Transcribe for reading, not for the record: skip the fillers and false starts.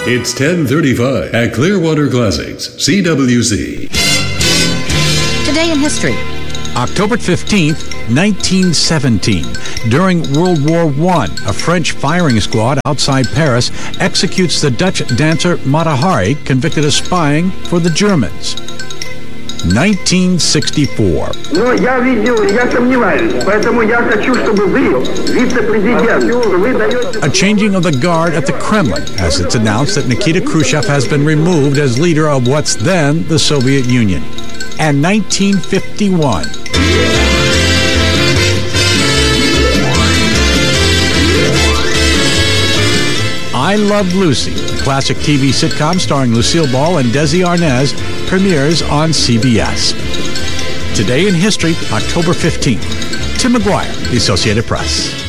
It's 10:35 at Clearwater Classics, CWC. Today in history. October 15th, 1917. During World War I, a French firing squad outside Paris executes the Dutch dancer Mata Hari, convicted of spying for the Germans. 1964. Но я сомневаюсь, поэтому я хочу, чтобы вы, вице-президент, вы даете... A changing of the guard at the Kremlin, as it's announced that Nikita Khrushchev has been removed as leader of what's then the Soviet Union. And 1951. I Love Lucy, a classic TV sitcom starring Lucille Ball and Desi Arnaz, premieres on CBS. Today in history, October 15th. Tim McGuire, The Associated Press.